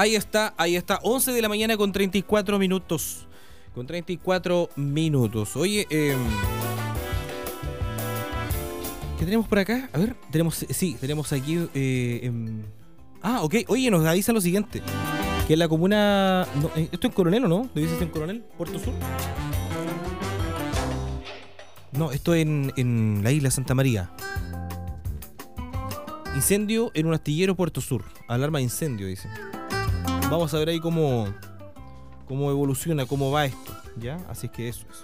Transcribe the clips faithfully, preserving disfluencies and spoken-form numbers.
Ahí está, ahí está. once de la mañana con treinta y cuatro minutos. Con treinta y cuatro minutos. Oye, eh, ¿qué tenemos por acá? A ver, tenemos, sí, tenemos aquí... Eh, eh, ah, ok. Oye, nos avisa lo siguiente. Que en la comuna... No, ¿esto es Coronel o no? ¿Lo dices en Coronel? ¿Puerto Sur? No, esto en, en la isla Santa María. Incendio en un astillero Puerto Sur. Alarma de incendio, dice. Vamos a ver ahí cómo, cómo evoluciona, cómo va esto, ¿ya? Así es que eso es.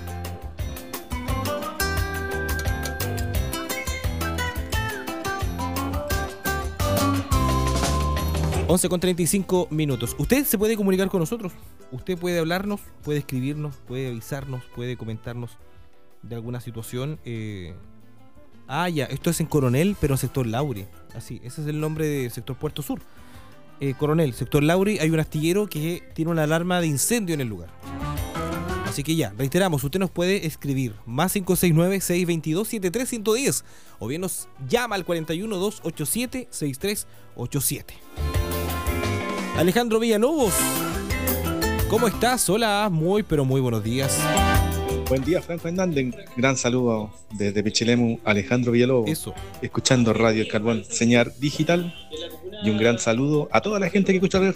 once con treinta y cinco minutos. Usted se puede comunicar con nosotros. Usted puede hablarnos, puede escribirnos, puede avisarnos, puede comentarnos de alguna situación. Eh... Ah, ya, esto es en Coronel, pero en sector Lauri. Así, ese es el nombre del sector Puerto Sur. Eh, Coronel, sector Lauri, hay un astillero que tiene una alarma de incendio en el lugar. Así que ya, reiteramos, usted nos puede escribir más cinco seis nueve, seis dos dos, siete tres uno cero o bien nos llama al cuarenta y uno, doscientos ochenta y siete, sesenta y tres ochenta y siete. Alejandro Villalobos, ¿cómo estás? Hola, muy pero muy buenos días. Buen día, Franco Hernández. Gran saludo desde Pichilemu, Alejandro Villalobos. Eso. Escuchando Radio El Carbón, señal digital. Y un gran saludo a toda la gente que escucha